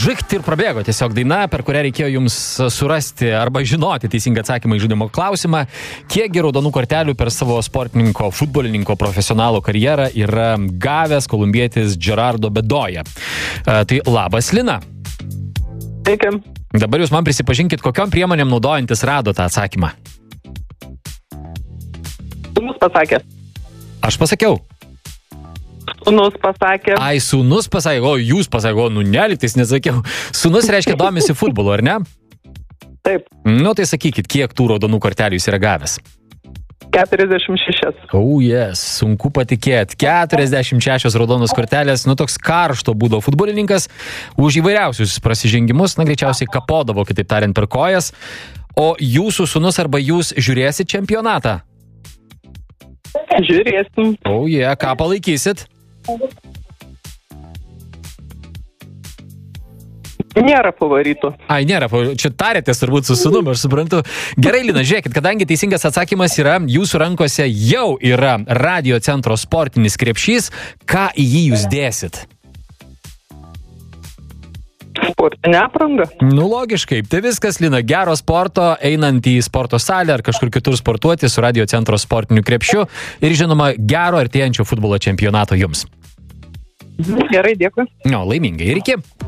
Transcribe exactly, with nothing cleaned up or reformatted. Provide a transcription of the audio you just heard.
Žicht ir prabėgo tiesiog daina, per kurią reikėjo jums surasti arba žinoti teisingą atsakymą į žaidimo klausimą, kiekgi raudonų kortelių per savo sportininko, futbolininko profesionalo karjerą yra gavęs kolumbietis Gerardo Bedoya. Uh, tai labas, Lina. Sveiki. Dabar jūs man prisipažinkit, kokiom priemonėm naudojantis rado tą atsakymą. Sūnus pasakė. Aš pasakiau. Sūnus pasakė. Ai, sūnus pasakė, o jūs pasakė, o nu neliktais nesakiau. Sūnus reiškia domisi futbolu, ar ne? Taip. Nu tai sakykit, kiek tų raudonų kortelių jis yra gavęs? keturiasdešimt šešias. Oh yes, sunku patikėti. keturiasdešimt šešios raudonos kortelės, nu toks karšto būdo futbolininkas, už įvairiausius prasižengimus, na greičiausiai kapodavo, kitaip tariant, per kojas. O jūsų sūnus arba jūs žiūrėsit čempionatą? Žiūrėsim. Oh yeah, ką palaikysit? Nėra favoritų. Ai, nėra, čia tarėtės turbūt su sūnum, aš suprantu. Gerai, Lina, žiūrėkit, kadangi teisingas atsakymas yra, jūsų rankose jau yra Radio Centro sportinis krepšys, ką į jį jūs dėsit? Sportinė apranga. Nu, logiškai. Tai viskas, Lina, gero sporto, einant į sporto salę ar kažkur kitur sportuoti su Radio Centro sportiniu krepšiu ir, žinoma, gero artėjančio futbolo čempionato jums. Gerai, dėkui. No, laimingai ir iki.